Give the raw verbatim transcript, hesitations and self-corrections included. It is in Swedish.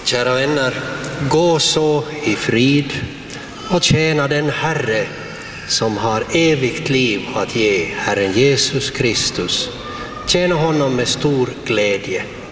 Kära vänner, gå så i frid och tjäna den Herre som har evigt liv att ge, Herren Jesus Kristus. Tjäna honom med stor glädje.